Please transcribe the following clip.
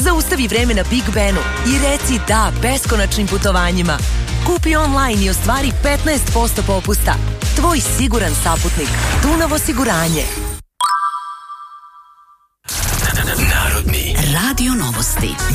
Zaustavi vreme na Big Benu i reci da beskonačnim putovanjima. Kupi online i ostvari 15% popusta. Tvoj siguran saputnik. Dunav osiguranje. Narodni radio novosti.